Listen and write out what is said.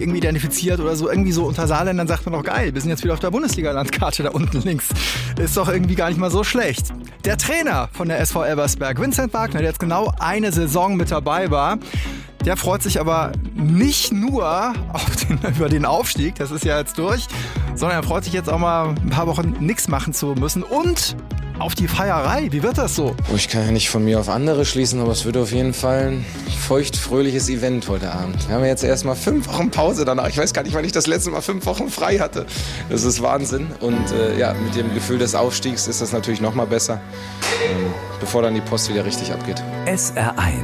irgendwie identifiziert oder so. Irgendwie so unter Saarländern sagt man doch geil, wir sind jetzt wieder auf der Bundesliga-Landkarte da unten links. Ist doch irgendwie gar nicht mal so schlecht. Der Trainer von der SV Elversberg, Vincent Wagner, der jetzt genau eine Saison mit dabei war, der freut sich aber nicht nur über den Aufstieg, das ist ja jetzt durch, sondern er freut sich jetzt auch mal ein paar Wochen nichts machen zu müssen und auf die Feierei. Wie wird das so? Ich kann ja nicht von mir auf andere schließen, aber es wird auf jeden Fall ein feuchtfröhliches Event heute Abend. Wir haben jetzt erstmal 5 Wochen Pause danach. Ich weiß gar nicht, wann ich das letzte Mal 5 Wochen frei hatte. Das ist Wahnsinn. Und mit dem Gefühl des Aufstiegs ist das natürlich noch mal besser, bevor dann die Post wieder richtig abgeht. SR1